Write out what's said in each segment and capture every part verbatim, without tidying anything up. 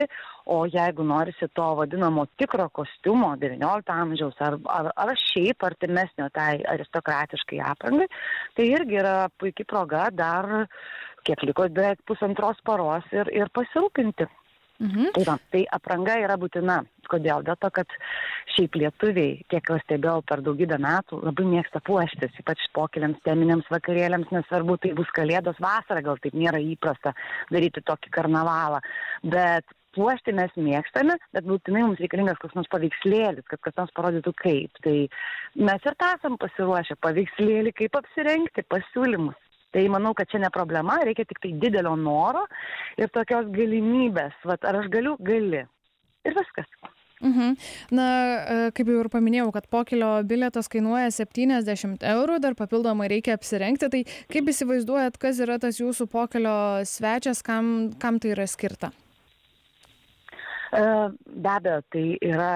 o jeigu norisi to vadinamo tikro kostiumo devyniolikto amžiaus ar, ar, ar šiaip artimesnio tai aristokratiškai aprangai, tai irgi yra puikia proga dar, kiek liko, beveik pusantros paros ir, ir pasirūpinti. Mhm. Tai, va, tai apranga yra būtina. Kodėl? Dėl to, kad šiaip lietuviai, kiek aš stebėjau per daugybę metų, labai mėgsta puoštis, ypač pokeliams, teminiams vakarėliams, nesvarbu, tai bus kalėdos vasara, gal taip nėra įprasta daryti tokį karnavalą. Bet puošti mes mėgstame, bet būtinai mums reikalingas koks nors paveikslėlis, kad kas nors parodytų kaip. Tai mes ir tą esam pasiruošę paveikslėlį, kaip apsirengti, pasiūlymus. Tai manau, kad čia ne problema, reikia tik tai didelio noro ir tokios galimybės. Vat, ar aš galiu? Gali. Ir viskas. Mhm. Na, kaip jau ir paminėjau, kad pokelio bilietas kainuoja septyniasdešimt eurų, dar papildomai reikia apsirengti. Tai kaip įsivaizduojat, kas yra tas jūsų pokelio svečias, kam, kam tai yra skirta? Be abejo, tai yra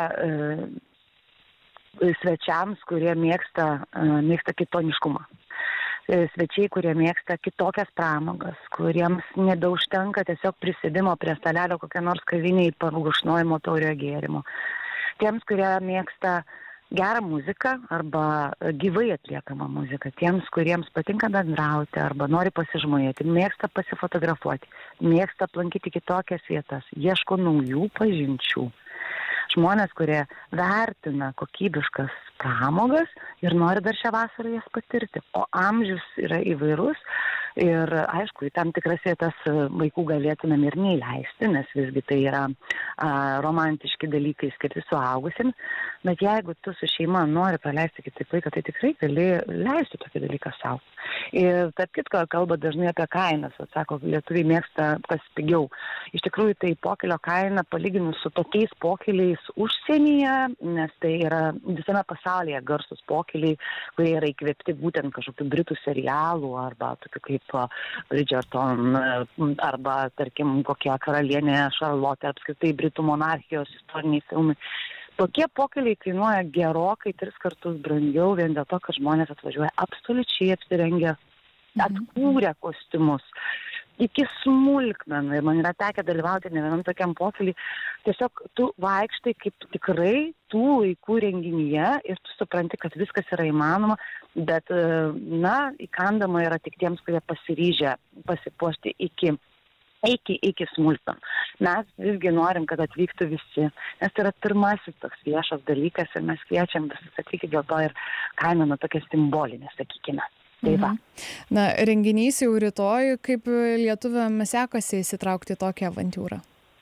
svečiams, kurie mėgsta, mėgsta kitoniškumą. Svečiai, kurie mėgsta kitokias pramogas, kuriems nebeužtenka tiesiog prisėdimo prie stalelio kokią nors kaviniai parūgšnojimo taurio gėrimo. Tiems, kurie mėgsta gerą muziką arba gyvai atliekamą muziką. Tiems, kuriems patinka bendrauti arba nori pasižmonėti, mėgsta pasifotografuoti, mėgsta aplankyti kitokias vietas, ieško naujų pažinčių. Žmonės, kurie vertina kokybiškas pramogas ir nori dar šią vasarą jas patirti. O amžius yra įvairus ir, aišku, į tam tikras vietas vaikų galėtumėm ir neįleisti, nes visgi tai yra a, romantiški dalykai skirti suaugusiems. Bet jeigu tu su šeima nori praleisti kitaip laiką, tai tikrai gali leisti tokį dalyką savo. Ir tarp kitko kalba dažnai apie kainas. Atsako, lietuviai mėgsta kas pigiau. Iš tikrųjų, tai pokelio kaina palyginus su tokiais pokeliais užsienyje, nes tai yra visame pasaulyje garsus pokeliai, kurie yra įkvėpti būtent kažkokių britų serialų arba tokių kaip Bridgerton arba, tarkim, kokia karalienė Šarlotė, apskritai britų monarchijos istoriniai filmai. Tokie pokeliai kainuoja gerokai tris kartus brangiau vien dėl to, kad žmonės atvažiuoja absoliučiai apsirengę, atkūrę kostiumus iki smulkmenų. Ir man yra tekę dalyvauti ne vienam tokiam pokeliui. Tiesiog tu vaikštai kaip tikrai tų laikų renginyje ir tu supranti, kad viskas yra įmanoma, bet, na, įkandama yra tik tiems, kurie pasiryžę pasipuošti iki iki, iki smulkmenų. Mes visgi norim, kad atvyktų visi, nes tai yra pirmasis toks viešas dalykas ir mes kviečiam visus atvykti, dėl to ir kaina nu tokia simbolinė, sakykime. Tai va. Na, renginys jau rytoj, kaip lietuviams sekasi įsitraukti tokią avantiūrą?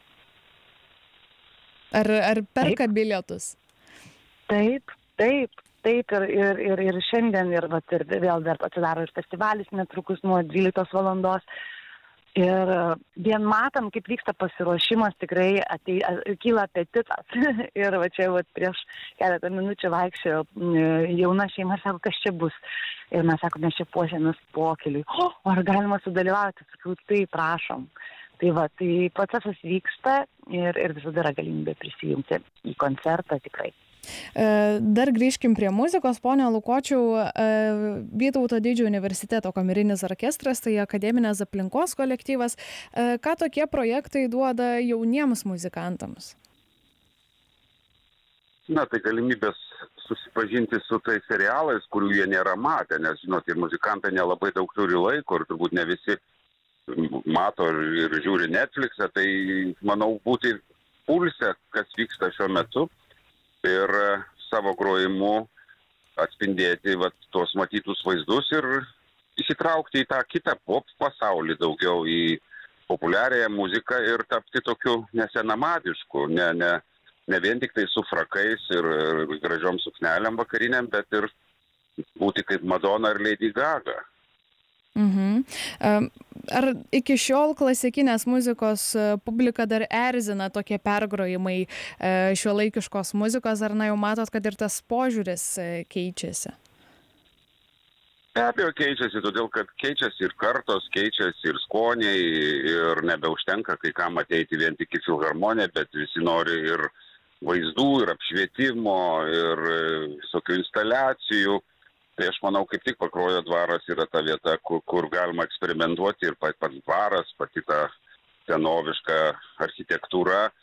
Ar, ar perka taip. Bilietus? Taip, taip. Taip, ir, ir, ir, ir šiandien, ir, vat, ir vėl dar atsidaro ir festivalis netrukus nuo dvyliktos valandos. Ir vien matom, kaip vyksta pasiruošimas, tikrai atei, kyla apetitas. Ir va čia va, prieš keletą minučių vaikščiojo jauna šeima ir sako, kas čia bus. Ir mes sakome, mes čia puošiamės pokeliui. O, ar galima sudalyvauti? Sakau, tai prašom. Tai va, tai procesas vyksta ir, ir visada yra galimybė prisijungti į koncertą tikrai. Dar grįžkim prie muzikos, ponia Lukočiau. Vytauto Didžiojo universiteto kamerinis orkestras, tai akademinės aplinkos kolektyvas. Ką tokie projektai duoda jauniems muzikantams? Na, tai galimybės susipažinti su tais serialais, kurių jie nėra matę, nes, žinot, ir muzikantai nelabai daug turi laiko ir turbūt ne visi mato ir, ir žiūri Netflix'e, tai manau būti pulse, kas vyksta šiuo metu. Ir savo grojimu atspindėti vat, tuos matytus vaizdus ir įsitraukti į tą kitą pop pasaulį, daugiau į populiariąją muziką ir tapti tokiu nesenamadišku, ne, ne, ne vien tik tai su frakais ir, ir gražiom suknelėm vakariniam, bet ir būti kaip Madonna ir Lady Gaga. Mhm. Ar iki šiol klasikinės muzikos publika dar erzina tokie pergrojimai šiuolaikiškos muzikos, ar na jau matot, kad ir tas požiūris keičiasi? Be abejo keičiasi, todėl kad keičiasi ir kartos, keičiasi ir skoniai ir nebeužtenka kai kam ateiti vien tik į filharmoniją, bet visi nori ir vaizdų, ir apšvietimo, ir visokių instaliacijų. Tai aš manau, kaip tik Pakruojo dvaras yra ta vieta, kur, kur galima eksperimentuoti ir pats dvaras, pati ta senoviška architektūra